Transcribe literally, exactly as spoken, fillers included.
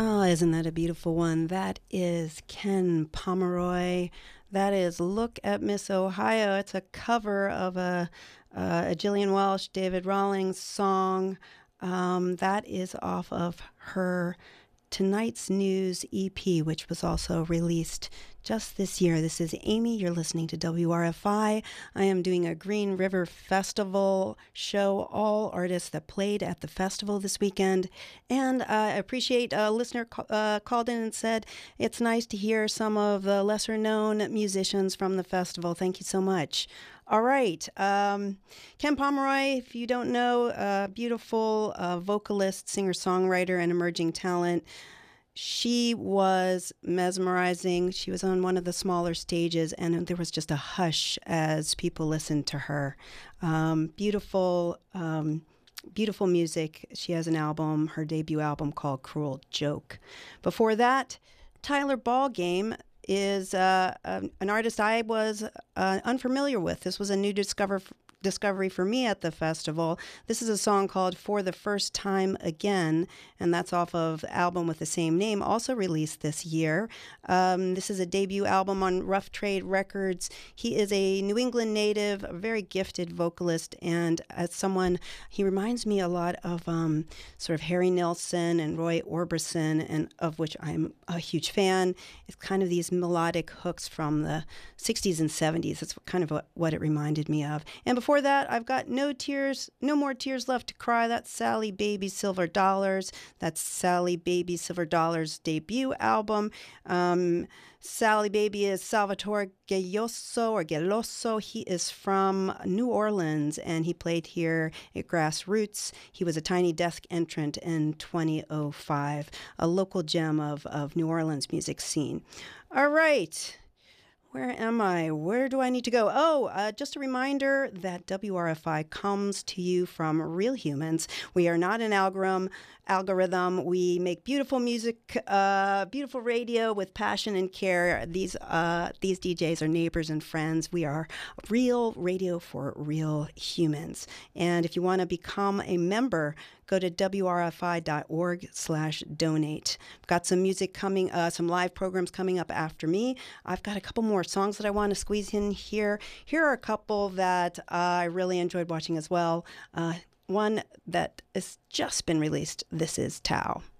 Oh, isn't that a beautiful one? That is Ken Pomeroy. That is Look at Miss Ohio. It's a cover of a, uh, a Gillian Welch, David Rawlings song. Um, that is off of her Tonight's News E P, which was also released just this year. This is Amy. You're listening to W R F I. I am doing a Green River Festival show, all artists that played at the festival this weekend. And uh, I appreciate a listener ca- uh, called in and said, it's nice to hear some of the lesser known musicians from the festival. Thank you so much. All right. Um, Ken Pomeroy, if you don't know, uh, beautiful uh, vocalist, singer-songwriter, and emerging talent. She was mesmerizing. She was on one of the smaller stages, and there was just a hush as people listened to her. Um, beautiful, um, beautiful music. She has an album, her debut album called Cruel Joke. Before that, Tyler Ballgame is uh, um, an artist I was uh, unfamiliar with. This was a new discover discovery for me at the festival. This is a song called For the First Time Again, and that's off of the album with the same name, also released this year. Um, this is a debut album on Rough Trade Records. He is a New England native, a very gifted vocalist, and as someone, he reminds me a lot of um, sort of Harry Nilsson and Roy Orbison, and of which I'm a huge fan. It's kind of these melodic hooks from the sixties and seventies. That's kind of what, what it reminded me of. And before that, I've got No Tears, No More Tears Left to Cry. That's Sally Baby Silver Dollars. That's Sally Baby Silver Dollars' debut album. Um, Sally Baby is Salvatore Gelloso or Geloso. He is from New Orleans, and he played here at Grassroots. He was a tiny desk entrant in twenty oh five, a local gem of, of New Orleans music scene. All right. Where am I? Where do I need to go? Oh, uh, just a reminder that W R F I comes to you from real humans. We are not an algorithm. Algorithm. We make beautiful music, uh, beautiful radio with passion and care. These uh, these D Js are neighbors and friends. We are real radio for real humans. And if you want to become a member, go to W R F I dot org slash donate. I've got some music coming, uh, some live programs coming up after me. I've got a couple more songs that I want to squeeze in here. Here are a couple that uh, I really enjoyed watching as well. Uh, one that has just been released. This is Tao.